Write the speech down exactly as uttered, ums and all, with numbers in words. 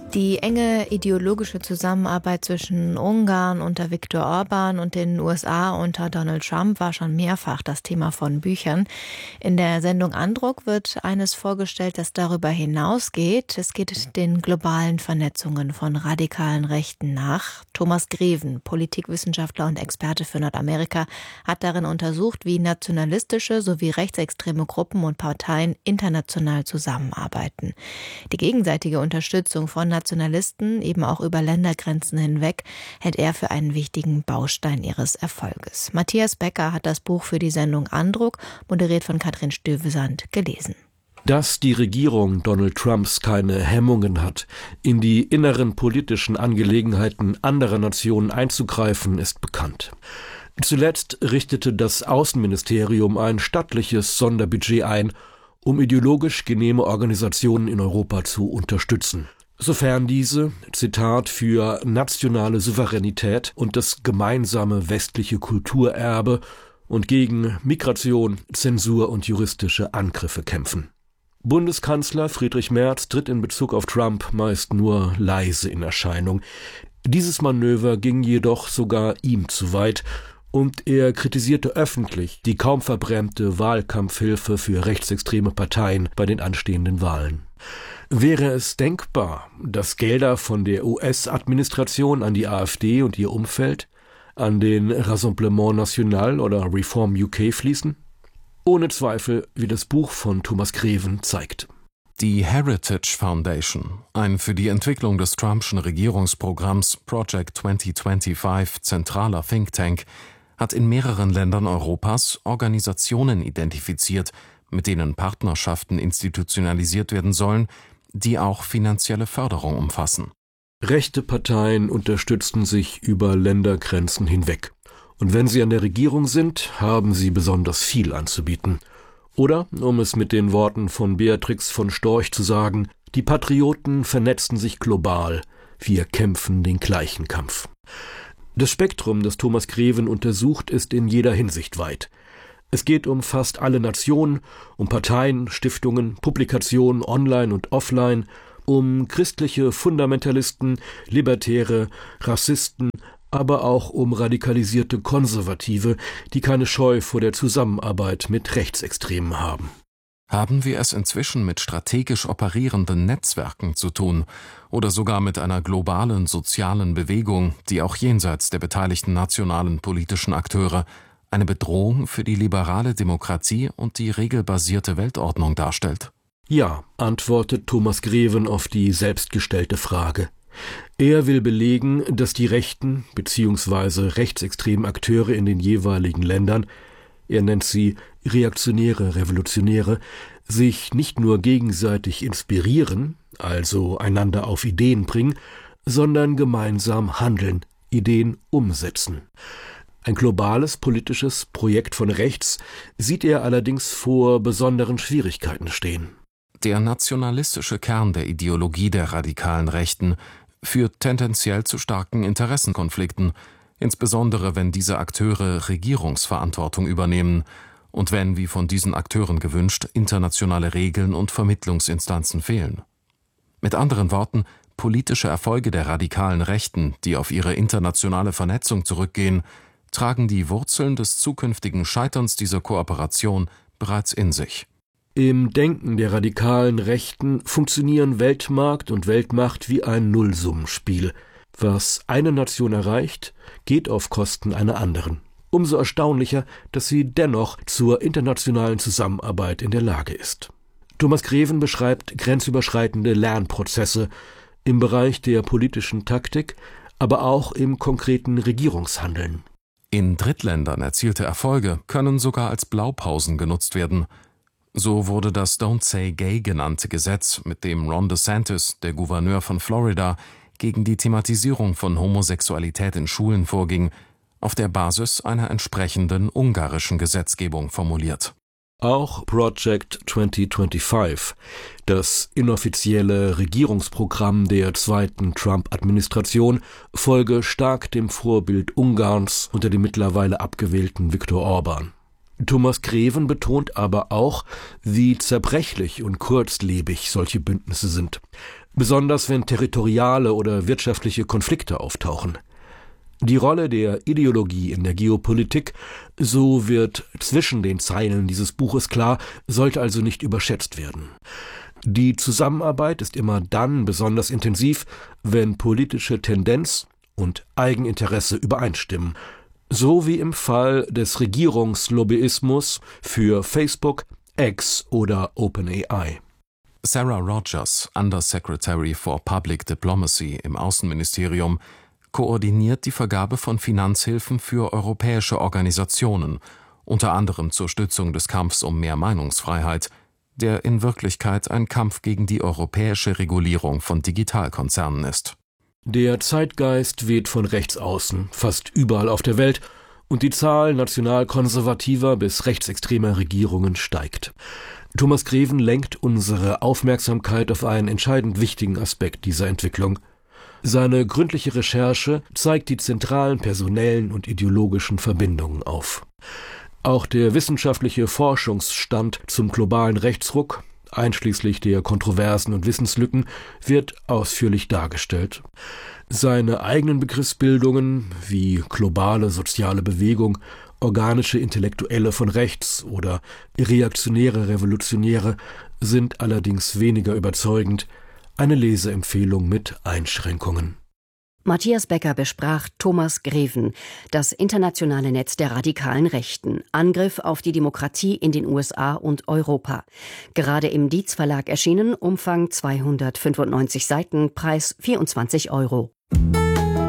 Die enge ideologische Zusammenarbeit zwischen Ungarn unter Viktor Orban und den U S A unter Donald Trump war schon mehrfach das Thema von Büchern. In der Sendung Andruck wird eines vorgestellt, das darüber hinausgeht. Es geht den globalen Vernetzungen von radikalen Rechten nach. Thomas Greven, Politikwissenschaftler und Experte für Nordamerika, hat darin untersucht, wie nationalistische sowie rechtsextreme Gruppen und Parteien international zusammenarbeiten. Die gegenseitige Unterstützung von Nationalisten, eben auch über Ländergrenzen hinweg, hält er für einen wichtigen Baustein ihres Erfolges. Matthias Becker hat das Buch für die Sendung Andruck, moderiert von Katrin Stövesand, gelesen. Dass die Regierung Donald Trumps keine Hemmungen hat, in die inneren politischen Angelegenheiten anderer Nationen einzugreifen, ist bekannt. Zuletzt richtete das Außenministerium ein stattliches Sonderbudget ein, um ideologisch genehme Organisationen in Europa zu unterstützen. Sofern diese, Zitat, für nationale Souveränität und das gemeinsame westliche Kulturerbe und gegen Migration, Zensur und juristische Angriffe kämpfen. Bundeskanzler Friedrich Merz tritt in Bezug auf Trump meist nur leise in Erscheinung. Dieses Manöver ging jedoch sogar ihm zu weit und er kritisierte öffentlich die kaum verbrämte Wahlkampfhilfe für rechtsextreme Parteien bei den anstehenden Wahlen. Wäre es denkbar, dass Gelder von der U S-Administration an die AfD und ihr Umfeld, an den Rassemblement National oder Reform U K fließen? Ohne Zweifel, wie das Buch von Thomas Greven zeigt. Die Heritage Foundation, ein für die Entwicklung des Trumpschen Regierungsprogramms Project zwanzig fünfundzwanzig zentraler Think Tank, hat in mehreren Ländern Europas Organisationen identifiziert, mit denen Partnerschaften institutionalisiert werden sollen, die auch finanzielle Förderung umfassen. Rechte Parteien unterstützen sich über Ländergrenzen hinweg. Und wenn sie an der Regierung sind, haben sie besonders viel anzubieten. Oder, um es mit den Worten von Beatrix von Storch zu sagen, die Patrioten vernetzen sich global, wir kämpfen den gleichen Kampf. Das Spektrum, das Thomas Greven untersucht, ist in jeder Hinsicht weit. Es geht um fast alle Nationen, um Parteien, Stiftungen, Publikationen online und offline, um christliche Fundamentalisten, Libertäre, Rassisten, aber auch um radikalisierte Konservative, die keine Scheu vor der Zusammenarbeit mit Rechtsextremen haben. Haben wir es inzwischen mit strategisch operierenden Netzwerken zu tun oder sogar mit einer globalen sozialen Bewegung, die auch jenseits der beteiligten nationalen politischen Akteure eine Bedrohung für die liberale Demokratie und die regelbasierte Weltordnung darstellt? Ja, antwortet Thomas Greven auf die selbstgestellte Frage. Er will belegen, dass die rechten bzw. rechtsextremen Akteure in den jeweiligen Ländern, er nennt sie reaktionäre Revolutionäre, sich nicht nur gegenseitig inspirieren, also einander auf Ideen bringen, sondern gemeinsam handeln, Ideen umsetzen. Ein globales politisches Projekt von rechts sieht er allerdings vor besonderen Schwierigkeiten stehen. Der nationalistische Kern der Ideologie der radikalen Rechten führt tendenziell zu starken Interessenkonflikten, insbesondere wenn diese Akteure Regierungsverantwortung übernehmen und wenn, wie von diesen Akteuren gewünscht, internationale Regeln und Vermittlungsinstanzen fehlen. Mit anderen Worten, politische Erfolge der radikalen Rechten, die auf ihre internationale Vernetzung zurückgehen, tragen die Wurzeln des zukünftigen Scheiterns dieser Kooperation bereits in sich. Im Denken der radikalen Rechten funktionieren Weltmarkt und Weltmacht wie ein Nullsummenspiel. Was eine Nation erreicht, geht auf Kosten einer anderen. Umso erstaunlicher, dass sie dennoch zur internationalen Zusammenarbeit in der Lage ist. Thomas Greven beschreibt grenzüberschreitende Lernprozesse im Bereich der politischen Taktik, aber auch im konkreten Regierungshandeln. In Drittländern erzielte Erfolge können sogar als Blaupausen genutzt werden. So wurde das Don't Say Gay genannte Gesetz, mit dem Ron DeSantis, der Gouverneur von Florida, gegen die Thematisierung von Homosexualität in Schulen vorging, auf der Basis einer entsprechenden ungarischen Gesetzgebung formuliert. Auch Project zwanzig fünfundzwanzig, das inoffizielle Regierungsprogramm der zweiten Trump-Administration, folge stark dem Vorbild Ungarns unter dem mittlerweile abgewählten Viktor Orban. Thomas Greven betont aber auch, wie zerbrechlich und kurzlebig solche Bündnisse sind, besonders wenn territoriale oder wirtschaftliche Konflikte auftauchen. Die Rolle der Ideologie in der Geopolitik, so wird zwischen den Zeilen dieses Buches klar, sollte also nicht überschätzt werden. Die Zusammenarbeit ist immer dann besonders intensiv, wenn politische Tendenz und Eigeninteresse übereinstimmen, so wie im Fall des Regierungslobbyismus für Facebook, X oder OpenAI. Sarah Rogers, Undersecretary for Public Diplomacy im Außenministerium, koordiniert die Vergabe von Finanzhilfen für europäische Organisationen, unter anderem zur Stützung des Kampfs um mehr Meinungsfreiheit, der in Wirklichkeit ein Kampf gegen die europäische Regulierung von Digitalkonzernen ist. Der Zeitgeist weht von rechts außen, fast überall auf der Welt, und die Zahl nationalkonservativer bis rechtsextremer Regierungen steigt. Thomas Greven lenkt unsere Aufmerksamkeit auf einen entscheidend wichtigen Aspekt dieser Entwicklung. Seine gründliche Recherche zeigt die zentralen personellen und ideologischen Verbindungen auf. Auch der wissenschaftliche Forschungsstand zum globalen Rechtsruck, einschließlich der Kontroversen und Wissenslücken, wird ausführlich dargestellt. Seine eigenen Begriffsbildungen wie globale soziale Bewegung, organische Intellektuelle von rechts oder reaktionäre Revolutionäre sind allerdings weniger überzeugend. Eine Leseempfehlung mit Einschränkungen. Matthias Becker besprach Thomas Greven, das internationale Netz der radikalen Rechten, Angriff auf die Demokratie in den U S A und Europa. Gerade im Dietz Verlag erschienen, Umfang zweihundertfünfundneunzig Seiten, Preis vierundzwanzig Euro.